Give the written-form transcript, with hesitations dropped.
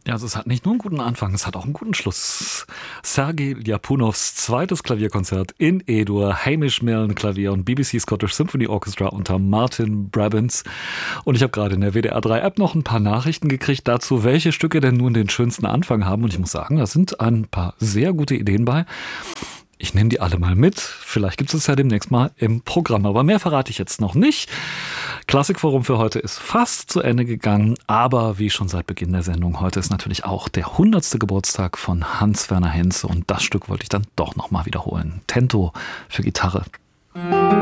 Ja, also es hat nicht nur einen guten Anfang, es hat auch einen guten Schluss. Sergei Ljapunows zweites Klavierkonzert in E-Dur, Hamish Milne Klavier und BBC Scottish Symphony Orchestra unter Martin Brabants. Und ich habe gerade in der WDR3-App noch ein paar Nachrichten gekriegt dazu, welche Stücke denn nun den schönsten Anfang haben. Und ich muss sagen, da sind ein paar sehr gute Ideen bei. Ich nehme die alle mal mit. Vielleicht gibt es ja demnächst mal im Programm. Aber mehr verrate ich jetzt noch nicht. Klassikforum für heute ist fast zu Ende gegangen. Aber wie schon seit Beginn der Sendung, heute ist natürlich auch der 100. Geburtstag von Hans-Werner Henze. Und das Stück wollte ich dann doch nochmal wiederholen. Tento für Gitarre.